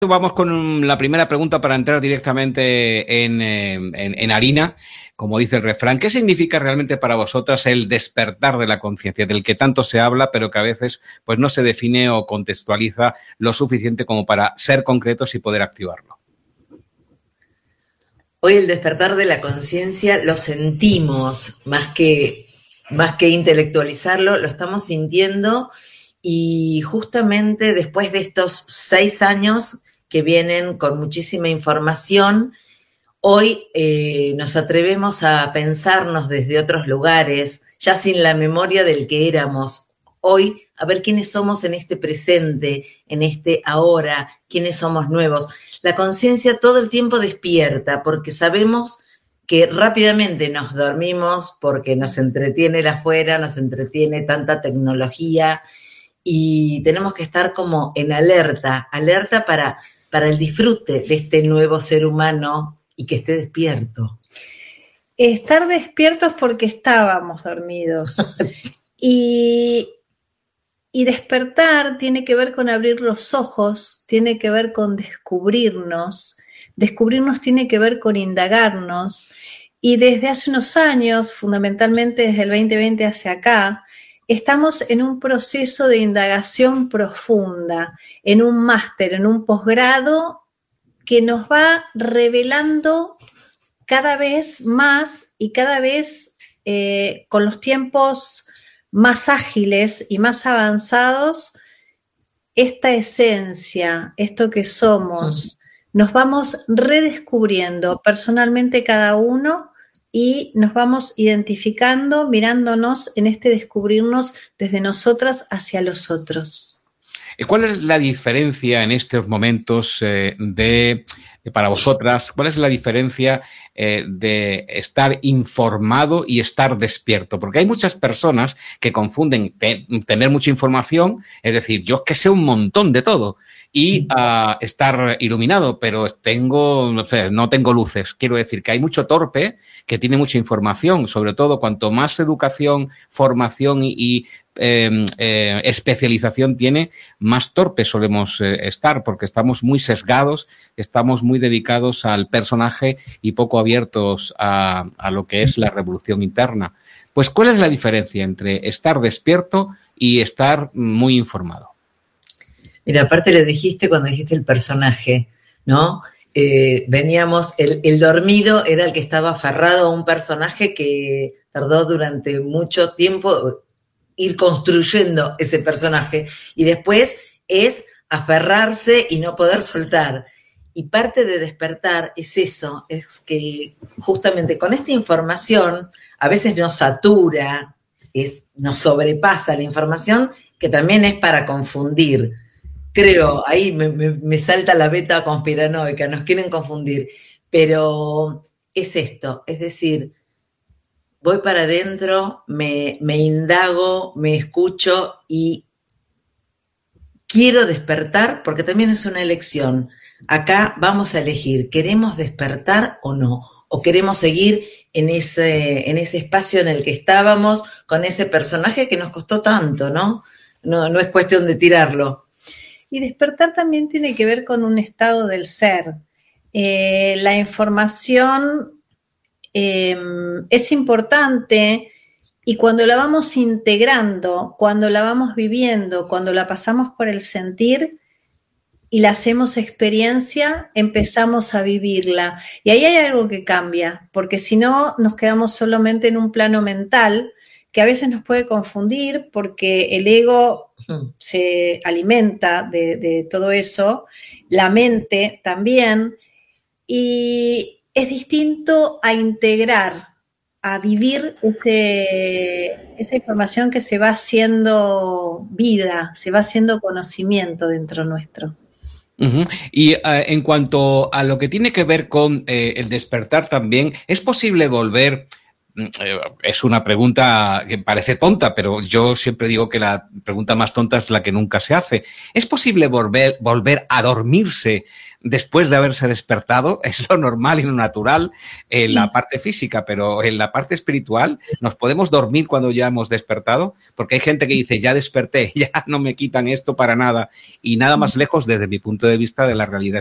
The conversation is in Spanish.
Vamos con la primera pregunta para entrar directamente en harina. Como dice el refrán, ¿qué significa realmente para vosotras el despertar de la conciencia, del que tanto se habla, pero que a veces pues, no se define o contextualiza lo suficiente como para ser concretos y poder activarlo? Hoy el despertar de la conciencia lo sentimos, más que intelectualizarlo, lo estamos sintiendo, y justamente después de estos 6 años que vienen con muchísima información, hoy nos atrevemos a pensarnos desde otros lugares, ya sin la memoria del que éramos. Hoy, a ver quiénes somos en este presente, en este ahora, quiénes somos nuevos. La conciencia todo el tiempo despierta, porque sabemos que rápidamente nos dormimos, porque nos entretiene el afuera, nos entretiene tanta tecnología, y tenemos que estar como en alerta para el disfrute de este nuevo ser humano y que esté despierto. Estar despiertos porque estábamos dormidos. Y despertar tiene que ver con abrir los ojos, tiene que ver con descubrirnos. Descubrirnos tiene que ver con indagarnos. Y desde hace unos años, fundamentalmente desde el 2020 hacia acá, estamos en un proceso de indagación profunda, en un máster, en un posgrado que nos va revelando cada vez más y cada vez con los tiempos más ágiles y más avanzados, esta esencia, esto que somos, nos vamos redescubriendo personalmente cada uno y nos vamos identificando, mirándonos en este descubrirnos desde nosotras hacia los otros. ¿Cuál es la diferencia en estos momentos para vosotras? ¿Cuál es la diferencia de estar informado y estar despierto? Porque hay muchas personas que confunden tener mucha información, es decir, yo que sé un montón de todo, y estar iluminado, pero no tengo luces. Quiero decir que hay mucho torpe que tiene mucha información, sobre todo cuanto más educación, formación y especialización tiene, más torpes solemos estar, porque estamos muy sesgados, estamos muy dedicados al personaje y poco abiertos a lo que es la revolución interna. Pues, ¿cuál es la diferencia entre estar despierto y estar muy informado? Mira, aparte le dijiste cuando dijiste el personaje, ¿no? Veníamos, el dormido era el que estaba aferrado a un personaje que tardó durante mucho tiempo ir construyendo ese personaje, y después es aferrarse y no poder soltar. Y parte de despertar es eso, es que justamente con esta información a veces nos satura, nos sobrepasa la información, que también es para confundir. Creo, ahí me salta la beta conspiranoica, nos quieren confundir, pero es esto, es decir, voy para adentro, me indago, me escucho y quiero despertar, porque también es una elección. Acá vamos a elegir, ¿queremos despertar o no? ¿O queremos seguir en ese espacio en el que estábamos, con ese personaje que nos costó tanto, ¿no? No es cuestión de tirarlo. Y despertar también tiene que ver con un estado del ser. La información es importante, y cuando la vamos integrando, cuando la vamos viviendo, cuando la pasamos por el sentir y la hacemos experiencia, empezamos a vivirla. Y ahí hay algo que cambia, porque si no nos quedamos solamente en un plano mental, que a veces nos puede confundir, porque el ego se alimenta de todo eso, la mente también, y es distinto a integrar, a vivir esa información que se va haciendo vida, se va haciendo conocimiento dentro nuestro. Uh-huh. Y en cuanto a lo que tiene que ver con el despertar también, ¿es posible volver es una pregunta que parece tonta, pero yo siempre digo que la pregunta más tonta es la que nunca se hace. ¿Es posible volver a dormirse después de haberse despertado? Es lo normal y lo natural en la parte física, pero en la parte espiritual, ¿nos podemos dormir cuando ya hemos despertado? Porque hay gente que dice, ya desperté, ya no me quitan esto para nada, y nada más lejos desde mi punto de vista de la realidad